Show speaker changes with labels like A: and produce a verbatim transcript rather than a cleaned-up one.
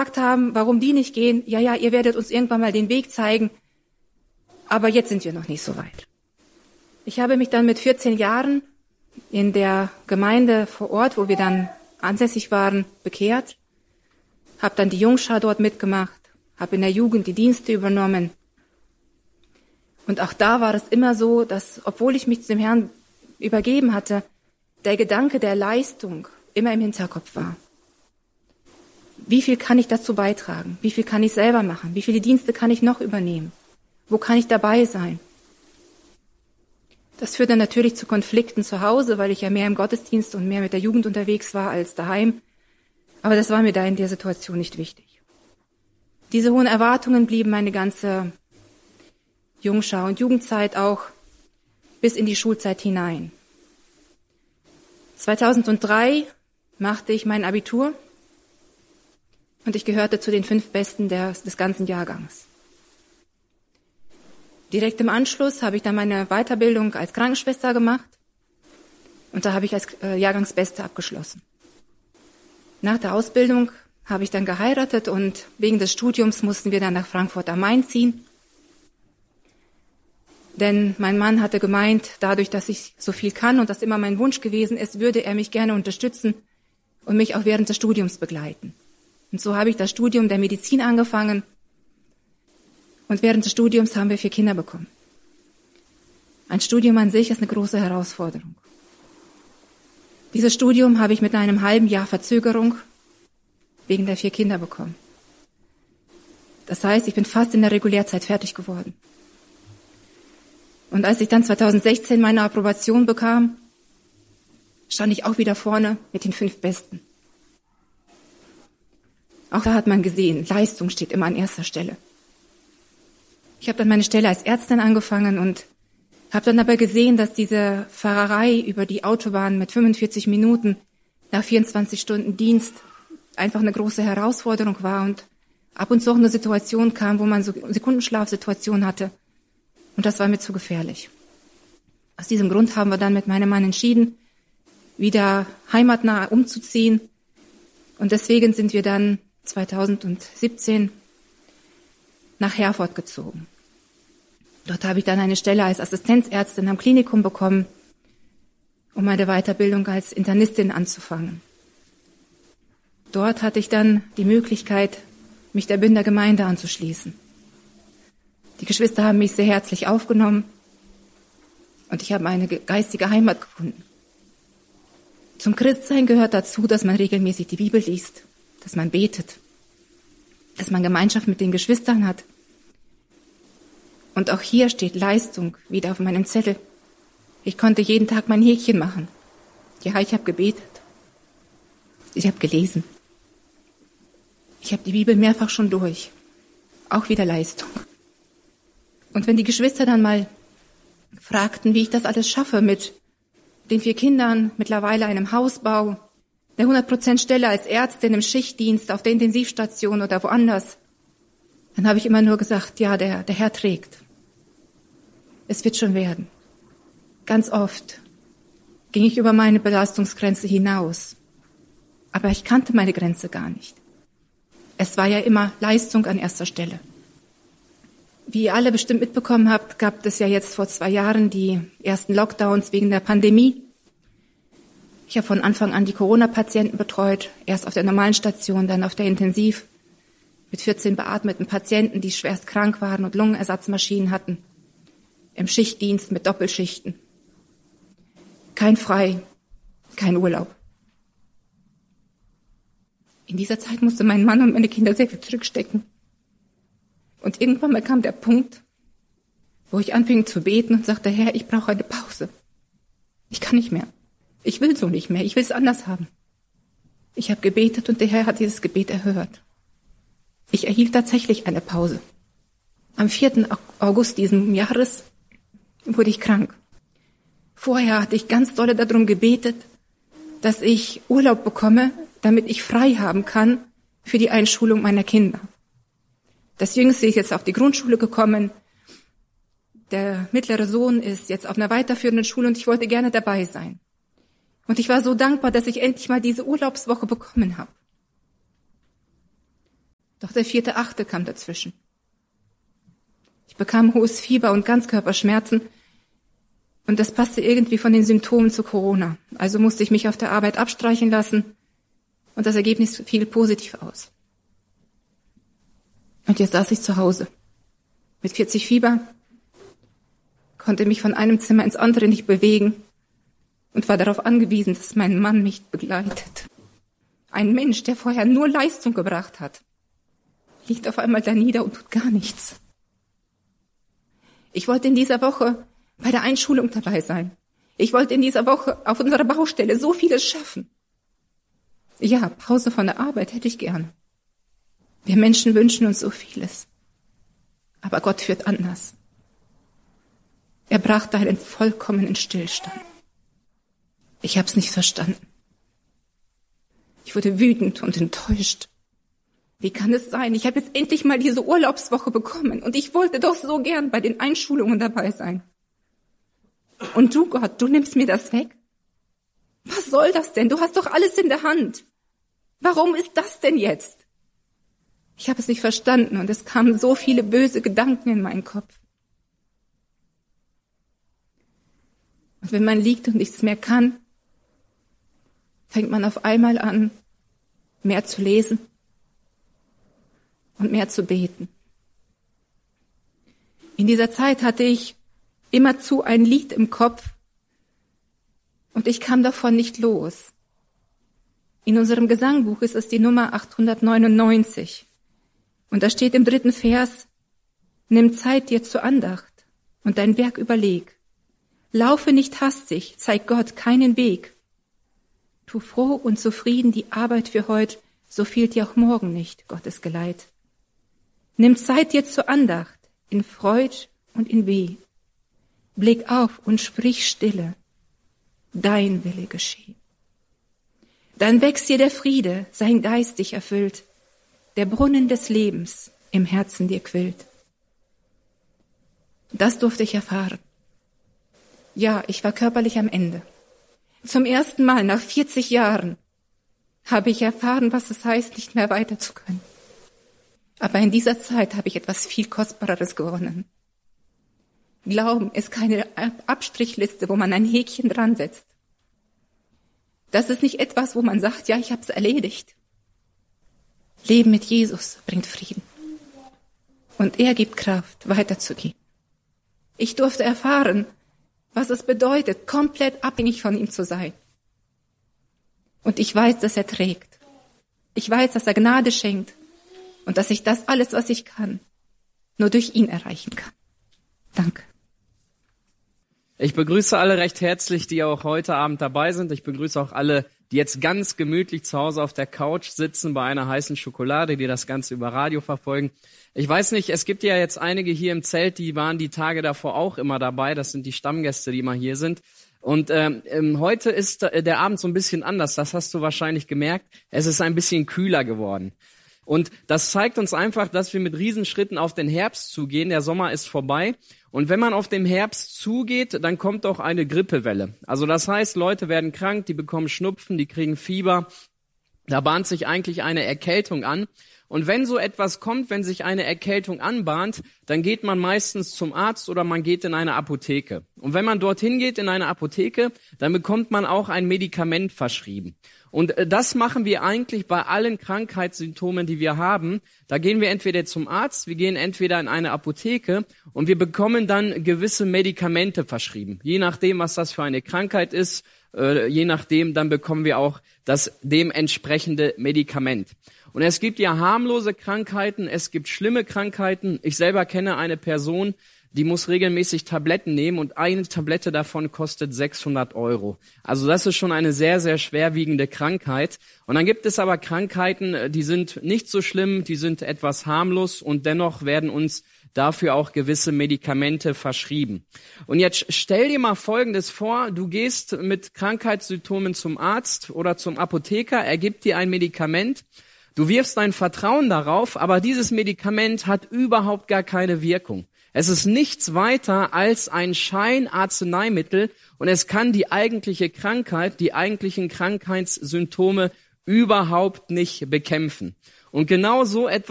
A: gefragt haben, warum die nicht gehen. Ja, ja, ihr werdet uns irgendwann mal den Weg zeigen. Aber jetzt sind wir noch nicht so weit. Ich habe mich dann mit vierzehn Jahren in der Gemeinde vor Ort, wo wir dann ansässig waren, bekehrt. Habe dann die Jungschar dort mitgemacht. Habe in der Jugend die Dienste übernommen. Und auch da war es immer so, dass, obwohl ich mich dem Herrn übergeben hatte, der Gedanke der Leistung immer im Hinterkopf war. Wie viel kann ich dazu beitragen? Wie viel kann ich selber machen? Wie viele Dienste kann ich noch übernehmen? Wo kann ich dabei sein? Das führte natürlich zu Konflikten zu Hause, weil ich ja mehr im Gottesdienst und mehr mit der Jugend unterwegs war als daheim. Aber das war mir da in der Situation nicht wichtig. Diese hohen Erwartungen blieben meine ganze Jungschar und Jugendzeit auch bis in die Schulzeit hinein. zweitausenddrei machte ich mein Abitur und ich gehörte zu den fünf Besten des, des ganzen Jahrgangs. Direkt im Anschluss habe ich dann meine Weiterbildung als Krankenschwester gemacht und da habe ich als äh, Jahrgangsbeste abgeschlossen. Nach der Ausbildung habe ich dann geheiratet und wegen des Studiums mussten wir dann nach Frankfurt am Main ziehen. Denn mein Mann hatte gemeint, dadurch, dass ich so viel kann und das immer mein Wunsch gewesen ist, würde er mich gerne unterstützen und mich auch während des Studiums begleiten. Und so habe ich das Studium der Medizin angefangen und während des Studiums haben wir vier Kinder bekommen. Ein Studium an sich ist eine große Herausforderung. Dieses Studium habe ich mit einem halben Jahr Verzögerung wegen der vier Kinder bekommen. Das heißt, ich bin fast in der Regulärzeit fertig geworden. Und als ich dann zweitausendsechzehn meine Approbation bekam, stand ich auch wieder vorne mit den fünf Besten. Auch da hat man gesehen, Leistung steht immer an erster Stelle. Ich habe dann meine Stelle als Ärztin angefangen und habe dann aber gesehen, dass diese Fahrerei über die Autobahn mit fünfundvierzig Minuten nach vierundzwanzig Stunden Dienst einfach eine große Herausforderung war und ab und zu auch eine Situation kam, wo man so Sekundenschlafsituationen hatte. Und das war mir zu gefährlich. Aus diesem Grund haben wir dann mit meinem Mann entschieden, wieder heimatnah umzuziehen. Und deswegen sind wir dann zweitausendsiebzehn nach Herford gezogen. Dort habe ich dann eine Stelle als Assistenzärztin am Klinikum bekommen, um meine Weiterbildung als Internistin anzufangen. Dort hatte ich dann die Möglichkeit, mich der Bünder Gemeinde anzuschließen. Die Geschwister haben mich sehr herzlich aufgenommen und ich habe eine geistige Heimat gefunden. Zum Christsein gehört dazu, dass man regelmäßig die Bibel liest, dass man betet, dass man Gemeinschaft mit den Geschwistern hat. Und auch hier steht Leistung wieder auf meinem Zettel. Ich konnte jeden Tag mein Häkchen machen. Ja, ich habe gebetet. Ich habe gelesen. Ich habe die Bibel mehrfach schon durch. Auch wieder Leistung. Und wenn die Geschwister dann mal fragten, wie ich das alles schaffe mit den vier Kindern, mittlerweile einem Hausbau, der hundert Prozent Stelle als Ärztin im Schichtdienst auf der Intensivstation oder woanders, dann habe ich immer nur gesagt, ja, der, der Herr trägt. Es wird schon werden. Ganz oft ging ich über meine Belastungsgrenze hinaus. Aber ich kannte meine Grenze gar nicht. Es war ja immer Leistung an erster Stelle. Wie ihr alle bestimmt mitbekommen habt, gab es ja jetzt vor zwei Jahren die ersten Lockdowns wegen der Pandemie. Ich habe von Anfang an die Corona-Patienten betreut, erst auf der normalen Station, dann auf der Intensiv, mit vierzehn beatmeten Patienten, die schwerst krank waren und Lungenersatzmaschinen hatten, im Schichtdienst mit Doppelschichten. Kein Frei, kein Urlaub. In dieser Zeit musste mein Mann und meine Kinder sehr viel zurückstecken. Und irgendwann mal kam der Punkt, wo ich anfing zu beten und sagte, Herr, ich brauche eine Pause. Ich kann nicht mehr. Ich will so nicht mehr. Ich will es anders haben. Ich habe gebetet und der Herr hat dieses Gebet erhört. Ich erhielt tatsächlich eine Pause. Am vierten August diesen Jahres wurde ich krank. Vorher hatte ich ganz dolle darum gebetet, dass ich Urlaub bekomme, damit ich frei haben kann für die Einschulung meiner Kinder. Das Jüngste ist jetzt auf die Grundschule gekommen. Der mittlere Sohn ist jetzt auf einer weiterführenden Schule und ich wollte gerne dabei sein. Und ich war so dankbar, dass ich endlich mal diese Urlaubswoche bekommen habe. Doch der vierte Achte kam dazwischen. Ich bekam hohes Fieber und Ganzkörperschmerzen und das passte irgendwie von den Symptomen zu Corona. Also musste ich mich auf der Arbeit abstreichen lassen und das Ergebnis fiel positiv aus. Und jetzt saß ich zu Hause mit vierzig Fieber, konnte mich von einem Zimmer ins andere nicht bewegen und war darauf angewiesen, dass mein Mann mich begleitet. Ein Mensch, der vorher nur Leistung gebracht hat, liegt auf einmal da nieder und tut gar nichts. Ich wollte in dieser Woche bei der Einschulung dabei sein. Ich wollte in dieser Woche auf unserer Baustelle so vieles schaffen. Ja, Pause von der Arbeit hätte ich gern. Wir Menschen wünschen uns so vieles. Aber Gott führt anders. Er brachte einen vollkommenen Stillstand. Ich hab's nicht verstanden. Ich wurde wütend und enttäuscht. Wie kann es sein? Ich habe jetzt endlich mal diese Urlaubswoche bekommen und ich wollte doch so gern bei den Einschulungen dabei sein. Und du, Gott, du nimmst mir das weg? Was soll das denn? Du hast doch alles in der Hand. Warum ist das denn jetzt? Ich habe es nicht verstanden und es kamen so viele böse Gedanken in meinen Kopf. Und wenn man liegt und nichts mehr kann, fängt man auf einmal an, mehr zu lesen und mehr zu beten. In dieser Zeit hatte ich immerzu ein Lied im Kopf und ich kam davon nicht los. In unserem Gesangbuch ist es die Nummer achthundertneunundneunzig und da steht im dritten Vers: Nimm Zeit dir zur Andacht und dein Werk überleg. Laufe nicht hastig, zeig Gott keinen Weg. Tu froh und zufrieden die Arbeit für heut, so fehlt dir auch morgen nicht Gottes Geleit. Nimm Zeit dir zur Andacht, in Freud und in Weh. Blick auf und sprich stille, dein Wille geschehe. Dann wächst dir der Friede, sein Geist dich erfüllt, der Brunnen des Lebens im Herzen dir quillt. Das durfte ich erfahren. Ja, ich war körperlich am Ende. Zum ersten Mal nach vierzig Jahren habe ich erfahren, was es heißt, nicht mehr weiter zu können. Aber in dieser Zeit habe ich etwas viel Kostbareres gewonnen. Glauben ist keine Abstrichliste, wo man ein Häkchen dran setzt. Das ist nicht etwas, wo man sagt, ja, ich habe es erledigt. Leben mit Jesus bringt Frieden. Und er gibt Kraft, weiterzugehen. Ich durfte erfahren, was es bedeutet, komplett abhängig von ihm zu sein. Und ich weiß, dass er trägt. Ich weiß, dass er Gnade schenkt und dass ich das alles, was ich kann, nur durch ihn erreichen kann. Danke.
B: Ich begrüße alle recht herzlich, die auch heute Abend dabei sind. Ich begrüße auch alle, die jetzt ganz gemütlich zu Hause auf der Couch sitzen bei einer heißen Schokolade, die das Ganze über Radio verfolgen. Ich weiß nicht, es gibt ja jetzt einige hier im Zelt, die waren die Tage davor auch immer dabei. Das sind die Stammgäste, die immer hier sind. Und ähm, heute ist der Abend so ein bisschen anders. Das hast du wahrscheinlich gemerkt. Es ist ein bisschen kühler geworden. Und das zeigt uns einfach, dass wir mit Riesenschritten auf den Herbst zugehen. Der Sommer ist vorbei. Und wenn man auf den Herbst zugeht, dann kommt auch eine Grippewelle. Also das heißt, Leute werden krank, die bekommen Schnupfen, die kriegen Fieber. Da bahnt sich eigentlich eine Erkältung an. Und wenn so etwas kommt, wenn sich eine Erkältung anbahnt, dann geht man meistens zum Arzt oder man geht in eine Apotheke. Und wenn man dorthin geht in eine Apotheke, dann bekommt man auch ein Medikament verschrieben. Und das machen wir eigentlich bei allen Krankheitssymptomen, die wir haben. Da gehen wir entweder zum Arzt, wir gehen entweder in eine Apotheke und wir bekommen dann gewisse Medikamente verschrieben. Je nachdem, was das für eine Krankheit ist, äh, je nachdem, dann bekommen wir auch das dementsprechende Medikament. Und es gibt ja harmlose Krankheiten, es gibt schlimme Krankheiten. Ich selber kenne eine Person, die muss regelmäßig Tabletten nehmen und eine Tablette davon kostet sechshundert Euro. Also das ist schon eine sehr, sehr schwerwiegende Krankheit. Und dann gibt es aber Krankheiten, die sind nicht so schlimm, die sind etwas harmlos und dennoch werden uns dafür auch gewisse Medikamente verschrieben. Und jetzt stell dir mal Folgendes vor, du gehst mit Krankheitssymptomen zum Arzt oder zum Apotheker, er gibt dir ein Medikament. Du wirfst dein Vertrauen darauf, aber dieses Medikament hat überhaupt gar keine Wirkung. Es ist nichts weiter als ein Scheinarzneimittel und es kann die eigentliche Krankheit, die eigentlichen Krankheitssymptome überhaupt nicht bekämpfen. Und genau so etwas